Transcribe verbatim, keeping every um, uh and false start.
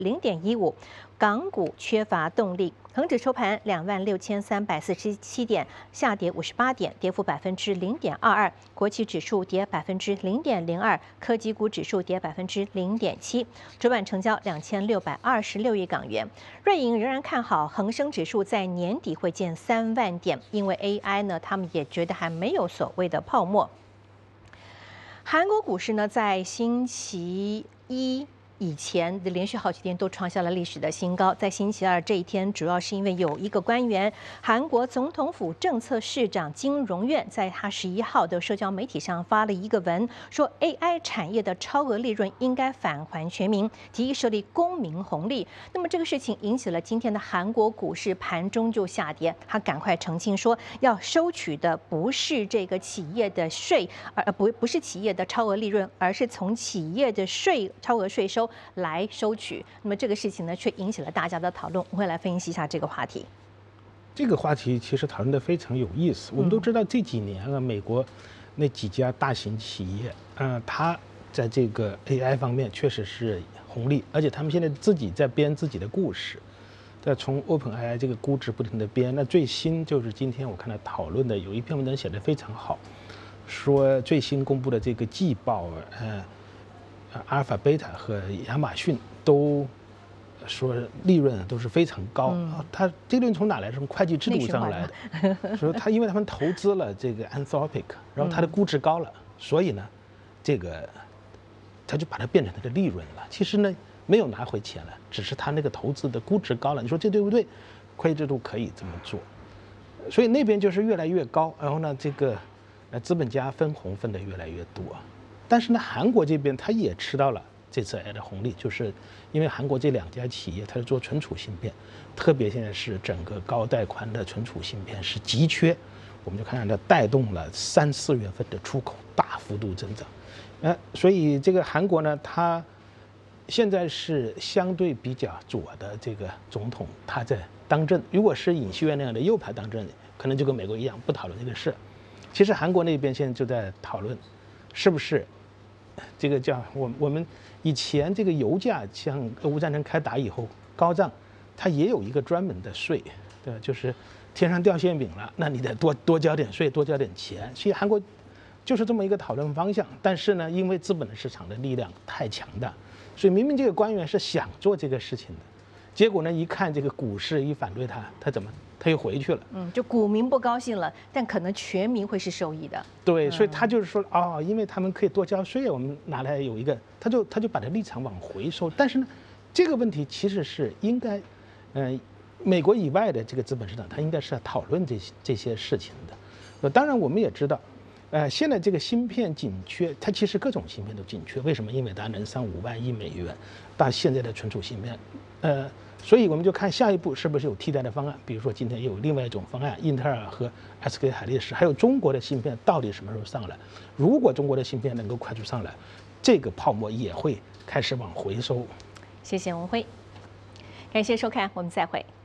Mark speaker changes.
Speaker 1: 零点一五，港股缺乏动力。恒指收盘两万六千三百四十七点，下跌五十八点，跌幅百分之零点二二。国企指数跌百分之零点零二，科技股指数跌百分之零点七。主板成交两千六百二十六亿港元。瑞银仍然看好恒生指数在年底会见三万点，因为 A I 呢，他们也觉得还没有所谓的泡沫。韩国股市呢，在星期一以前的连续好几天都创下了历史的新高。在星期二这一天，主要是因为有一个官员，韩国总统府政策市长金荣院，在他十一号的社交媒体上发了一个文，说 A I 产业的超额利润应该返还全民，提议设立公民红利。那么这个事情引起了今天的韩国股市盘中就下跌，他赶快澄清说，要收取的不是这个企业的税，而不不是企业的超额利润，而是从企业的税超额税收来收取。那么这个事情呢，却引起了大家的讨论。我会来分析一下这个话题。
Speaker 2: 这个话题其实讨论的非常有意思。我们都知道这几年啊，美国那几家大型企业，呃，它在这个 A I 方面确实是红利，而且他们现在自己在编自己的故事，在从 OpenAI 这个估值不停的编。那最新就是今天我看到讨论的有一篇文章写得非常好，说最新公布的这个季报，呃。阿尔法、贝塔和亚马逊都说利润都是非常高。嗯、它这利润从哪来？从会计制度上来的。说它因为他们投资了这个 Anthropic， 然后它的估值高了，嗯、所以呢，这个他就把它变成它的利润了。其实呢，没有拿回钱了，只是他那个投资的估值高了。你说这对不对？会计制度可以这么做，所以那边就是越来越高。然后呢，这个呃资本家分红分得越来越多。但是呢，韩国这边它也吃到了这次 A I 的红利，就是因为韩国这两家企业它是做存储芯片，特别现在是整个高带宽的存储芯片是急缺，我们就看到它带动了三四月份的出口大幅度增长，呃，所以这个韩国呢，它现在是相对比较左的这个总统他在当政，如果是尹锡悦那样的右派当政，可能就跟美国一样不讨论这个事。其实韩国那边现在就在讨论，是不是？这个叫我我们以前这个油价像俄乌战争开打以后高涨，它也有一个专门的税，对吧？就是天上掉馅饼了，那你得多多交点税，多交点钱。所以韩国就是这么一个讨论方向。但是呢，因为资本的市场的力量太强大，所以明明这个官员是想做这个事情的，结果呢，一看这个股市一反对他，他怎么？他又回去了，
Speaker 1: 嗯，就股民不高兴了，但可能全民会是受益的。
Speaker 2: 对，所以他就是说，哦，因为他们可以多交税，我们拿来有一个，他就他就把他立场往回收。但是呢，这个问题其实是应该，嗯、呃，美国以外的这个资本市场，它应该是要讨论这些这些事情的。呃，当然我们也知道，呃，现在这个芯片紧缺，它其实各种芯片都紧缺。为什么？因为它能上五万亿美元，到现在的存储芯片，呃。所以我们就看下一步是不是有替代的方案，比如说今天有另外一种方案，英特尔和 S K 海力士，还有中国的芯片到底什么时候上来？如果中国的芯片能够快速上来，这个泡沫也会开始往回收。
Speaker 1: 谢谢文辉，感谢收看，我们再会。